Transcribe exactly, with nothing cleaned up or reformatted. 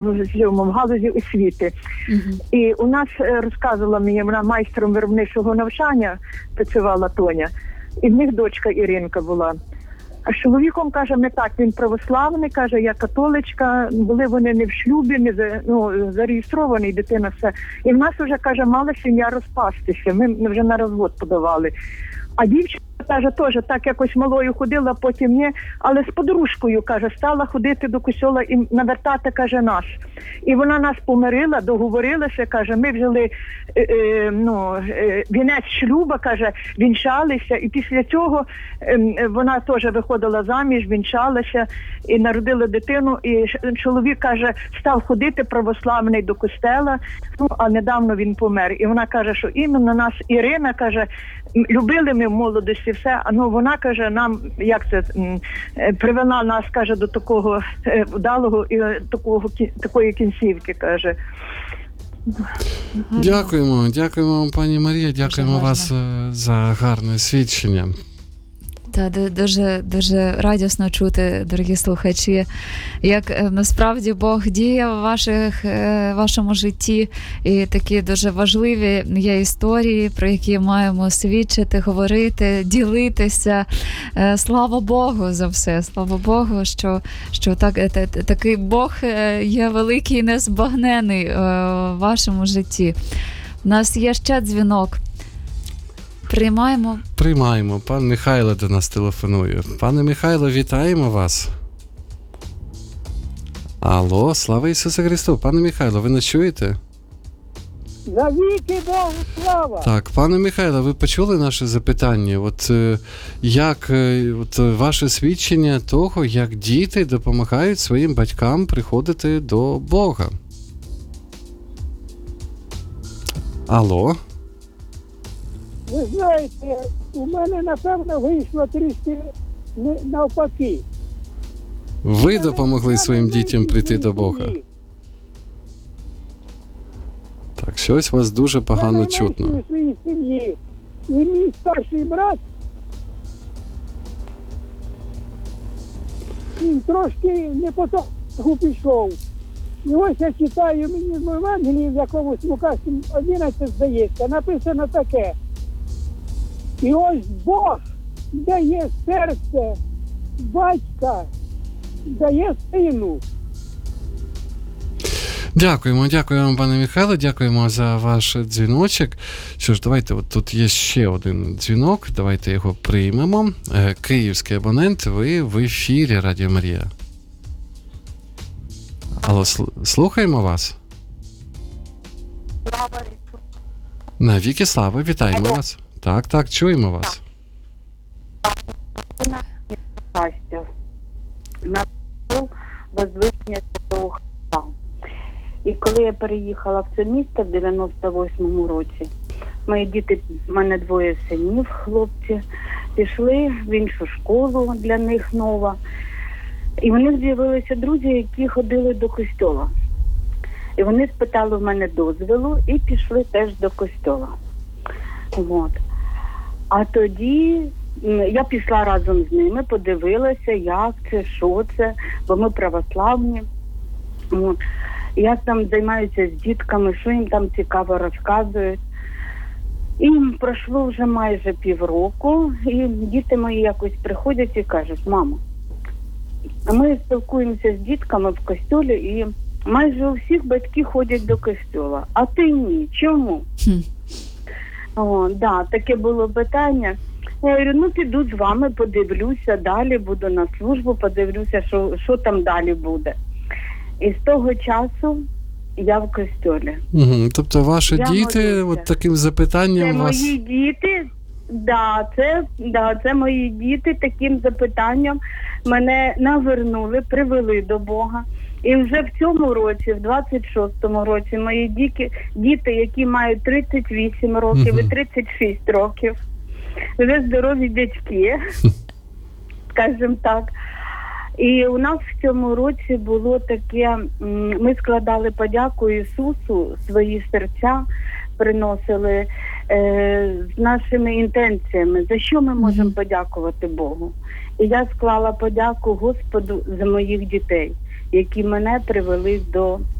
в галузі освіти. Uh-huh. І у нас розказувала мені, вона майстром виробничого навчання працювала, Тоня, і в них дочка Іринка була. А з чоловіком, каже, не так, він православний, каже, я католичка, були вони не в шлюбі, не за, ну, зареєстрований, дитина все. І в нас вже, каже, мала сім'я розпастися, ми вже на розвод подавали. А дівчина, каже, теж так якось малою ходила, потім ні, але з подружкою, каже, стала ходити до костьола і навертати, каже, нас. І вона нас помирила, договорилася, каже, ми взяли е, е, ну, е, вінець шлюба, каже, вінчалися, і після цього е, вона теж виходила заміж, вінчалася і народила дитину, і чоловік, каже, став ходити православний до костела, ну, а недавно він помер. І вона каже, що іменно нас Ірина, каже, любили ми в молодості все, а ну вона, каже, нам, як це, привела нас, каже, до такого вдалого і такого, такої кінцівки, каже. Дякуємо, дякуємо вам, пані Марія, дякуємо вас за гарне свідчення. Та дуже, дуже радісно чути, дорогі слухачі, як насправді Бог діє в ваших, вашому житті, і такі дуже важливі є історії, про які маємо свідчити, говорити, ділитися. Слава Богу за все, слава Богу, що, що так, такий Бог є великий і незбагнений в вашому житті. У нас є ще дзвінок. Приймаємо. Приймаємо. Пан Михайло до нас телефонує. Пане Михайло, вітаємо вас. Алло, слава Ісусу Христу. Пане Михайло, ви нас чуєте? Навіки Богу слава! Так, пане Михайло, ви почули наше запитання? От як от, ваше свідчення того, як діти допомагають своїм батькам приходити до Бога? Алло? Ви знаєте, у мене, напевно, вийшло трішки навпаки. Ви допомогли своїм дітям прийти до Бога? Так, щось вас дуже погано чутно. Я у своїй сім'ї. І мій старший брат, він трошки не по тому пішов. І ось я читаю мені в Євангелії, в якомусь Лука одинадцять, здається, написано таке. І ось Бог дає серце батька, дає сину. Дякуємо, дякуємо, пане Михайло, дякуємо за ваш дзвіночок. Що ж, давайте, от тут є ще один дзвінок, давайте його приймемо. Київський абонент, ви в ефірі Радіо Марія. Алло, слухаємо вас. Слава Навіки слава, вітаємо Алло. вас. Так, так, чуємо вас. На Возвишення Святого Христа. І коли я переїхала в це місто в дев'яносто восьмому році, мої діти, в мене двоє синів, хлопці, пішли в іншу школу для них нова. І в них з'явилися друзі, які ходили до костьола. І вони спитали в мене дозволу і пішли теж до костьола. От. А тоді я пішла разом з ними, подивилася, як це, що це, бо ми православні. От. Я там займаюся з дітками, що їм там цікаво розказують. І пройшло вже майже півроку, і діти мої якось приходять і кажуть: мамо, ми спілкуємося з дітками в костьолі, і майже у всіх батьки ходять до костьола, а ти ні. Чому? Хм. О, да, таке було питання. Я говорю, ну піду з вами, подивлюся, далі буду на службу, подивлюся, що, що там далі буде. І з того часу я в костьолі. Угу. Тобто ваші я діти от таким запитанням це вас... Це мої діти, да, це, да, це мої діти таким запитанням мене навернули, привели до Бога. І вже в цьому році, в двадцять шостому році, мої діти, діти, які мають тридцять вісім років uh-huh. і тридцять шість років, вже здорові дядьки, скажімо так. І у нас в цьому році було таке, ми складали подяку Ісусу, свої серця приносили е, з нашими інтенціями, за що ми можемо uh-huh. подякувати Богу. І я склала подяку Господу за моїх дітей. які мене привели до